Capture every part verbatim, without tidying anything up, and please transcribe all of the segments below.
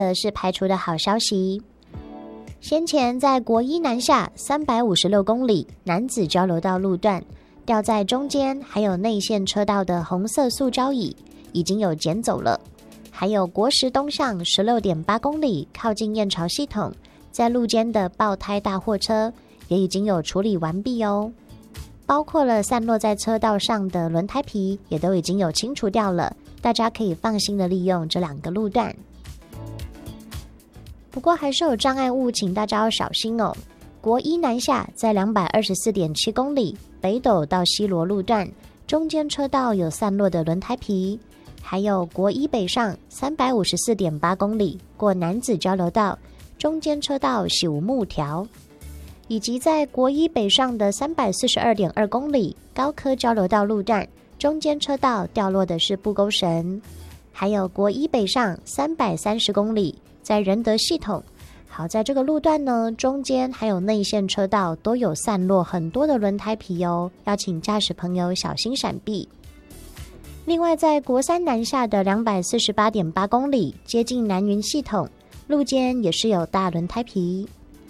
的是排除的好消息。先前在国一南下三百五十六公里男子交流道路段，掉在中间还有内线车道的红色塑胶椅已经有捡走了，还有国十东向 十六点八公里靠近燕巢系统，在路肩的爆胎大货车也已经有处理完毕哦，包括了散落在车道上的轮胎皮也都已经有清除掉了，大家可以放心的利用这两个路段。不过还是有障碍物，请大家要小心哦。国一南下在 两百二十四点七公里北斗到西螺路段，中间车道有散落的轮胎皮，还有国一北上 三百五十四点八公里过男子交流道，中间车道朽木条，以及在国一北上的 三百四十二点二公里高科交流道路段，中间车道掉落的是布钩绳，还有国一北上三百三十公里在仁德系统。好，在这个路段呢，中间还有内线车道都有散落很多的轮胎皮哦，要请驾驶朋友小心闪避。另外在国三南下的 两百四十八点八公里接近南云系统，路肩也是有大轮胎皮。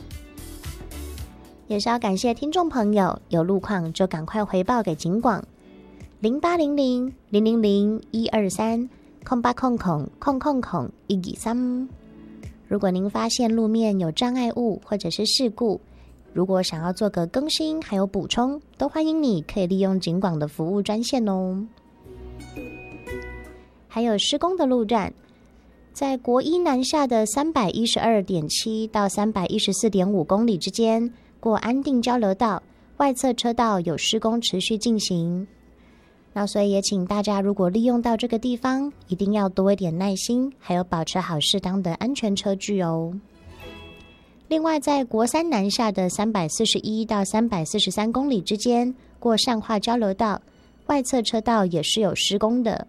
也是要感谢听众朋友，有路况就赶快回报给警广零八零零零零零一二三空八空空空空空一二三。如果您发现路面有障碍物或者是事故，如果想要做个更新还有补充，都欢迎你可以利用警广的服务专线哦。还有施工的路段，在国一南下的 三百一十二点七到 三百一十四点五公里之间，过安定交流道，外侧车道有施工持续进行。那所以也请大家，如果利用到这个地方，一定要多一点耐心，还有保持好适当的安全车距哦。另外在国三南下的三百四十一到三百四十三公里之间，过善化交流道，外侧车道也是有施工的。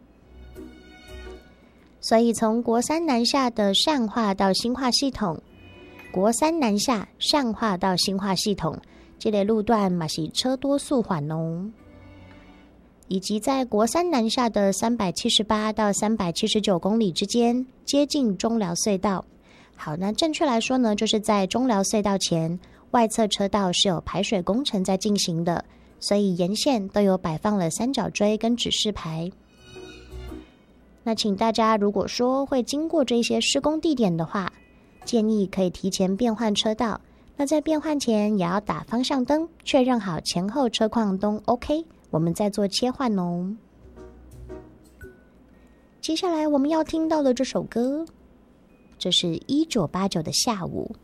所以从国三南下的善化到新化系统，国三南下善化到新化系统，这类路段也是车多速缓哦。以及在国三南下的三百七十八到三百七十九公里之间，接近中寮隧道。好，那正确来说呢，就是在中寮隧道前，外侧车道是有排水工程在进行的，所以沿线都有摆放了三角锥跟指示牌。那请大家如果说会经过这些施工地点的话，建议可以提前变换车道，那在变换前也要打方向灯，确认好前后车况都 OK， 我们再做切换哦。接下来我们要听到的这首歌，这是一九八九的下午。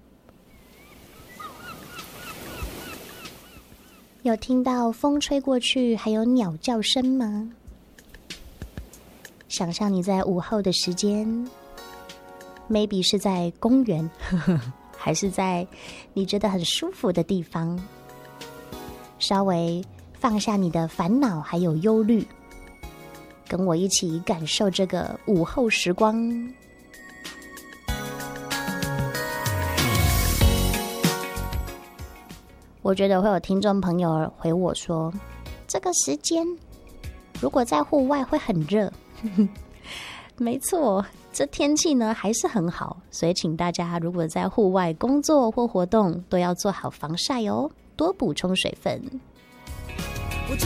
有听到风吹过去还有鸟叫声吗？想象你在午后的时间 maybe 是在公园还是在你觉得很舒服的地方，稍微放下你的烦恼还有忧虑，跟我一起感受这个午后时光。我觉得会有听众朋友回我说，这个时间如果在户外会很热没错，这天气呢还是很好，所以请大家如果在户外工作或活动，都要做好防晒哦，多补充水分。